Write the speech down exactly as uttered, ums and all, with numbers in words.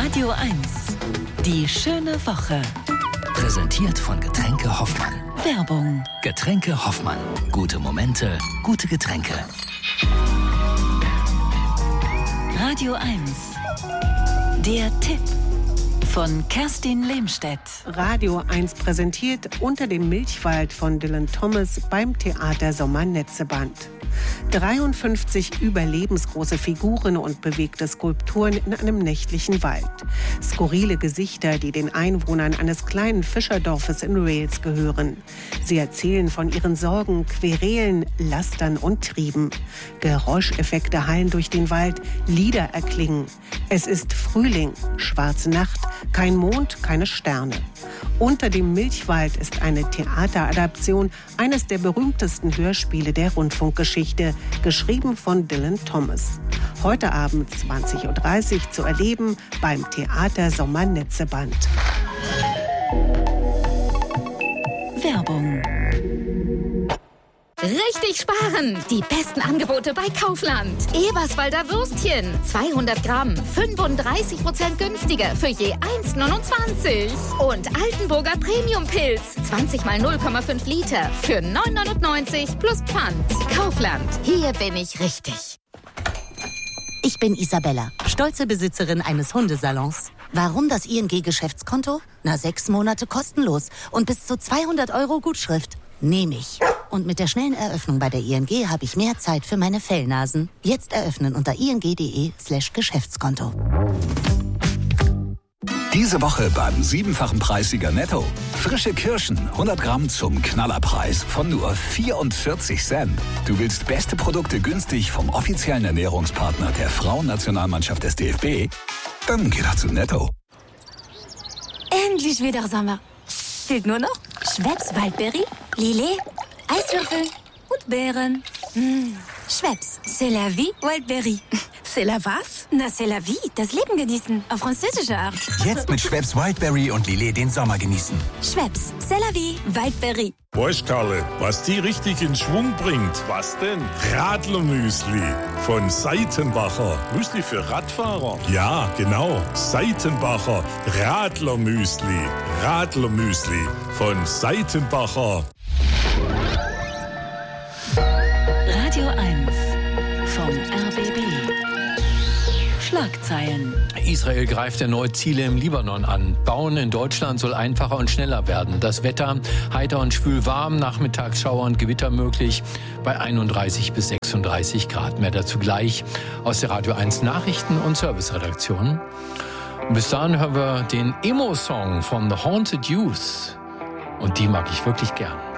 Radio eins. Die schöne Woche. Präsentiert von Getränke Hoffmann. Werbung. Getränke Hoffmann. Gute Momente, gute Getränke. Radio eins. Der Tipp von Kerstin Lehmstedt. Radio eins präsentiert Unter dem Milchwald von Dylan Thomas beim Theater Sommernetzeband. dreiundfünfzig überlebensgroße Figuren und bewegte Skulpturen in einem nächtlichen Wald. Skurrile Gesichter, die den Einwohnern eines kleinen Fischerdorfes in Wales gehören. Sie erzählen von ihren Sorgen, Querelen, Lastern und Trieben. Geräuscheffekte hallen durch den Wald, Lieder erklingen. Es ist Frühling, schwarze Nacht, kein Mond, keine Sterne. Unter dem Milchwald ist eine Theateradaption eines der berühmtesten Hörspiele der Rundfunkgeschichte, geschrieben von Dylan Thomas. Heute Abend zwanzig Uhr dreißig zu erleben beim Theater Sommernetzeband. Werbung. Richtig sparen! Die besten Angebote bei Kaufland. Eberswalder Würstchen, zweihundert Gramm, fünfunddreißig Prozent günstiger für je eins Komma neunundzwanzig. Und Altenburger Premium-Pilz, zwanzig mal null Komma fünf Liter für neun Euro neunundneunzig plus Pfand. Kaufland, hier bin ich richtig. Ich bin Isabella, stolze Besitzerin eines Hundesalons. Warum das I N G-Geschäftskonto? Na, sechs Monate kostenlos und bis zu zweihundert Euro Gutschrift. Nehme ich. Und mit der schnellen Eröffnung bei der I N G habe ich mehr Zeit für meine Fellnasen. Jetzt eröffnen unter ing.de slash Geschäftskonto. Diese Woche beim siebenfachen Preissieger Netto. Frische Kirschen, hundert Gramm zum Knallerpreis von nur vierundvierzig Cent. Du willst beste Produkte günstig vom offiziellen Ernährungspartner der Frauennationalmannschaft des D F B? Dann geh doch zu Netto. Endlich wieder Sommer. Fehlt nur noch Schweppes Waldberry, Lillet, Eiswürfel und Beeren. Mmh. Schweppes, c'est la vie, Wildberry. C'est la was? Na, c'est la vie, das Leben genießen, auf französische Art. Jetzt mit Schweppes Wildberry und Lillet den Sommer genießen. Schweppes, c'est la vie, Wildberry. Weißt, Karle, was die richtig in Schwung bringt? Was denn? Radlermüsli von Seitenbacher. Müsli für Radfahrer? Ja, genau. Seitenbacher Radlermüsli. Radlermüsli von Seitenbacher. Radio eins vom R B B. Schlagzeilen. Israel greift erneut Ziele im Libanon an. Bauen in Deutschland soll einfacher und schneller werden. Das Wetter heiter und schwül warm, Nachmittagsschauer und Gewitter möglich bei einunddreißig bis sechsunddreißig Grad. Mehr dazu gleich aus der Radio eins Nachrichten- und Serviceredaktion. Und bis dahin hören wir den Emo-Song von The Haunted Youth. Und die mag ich wirklich gern.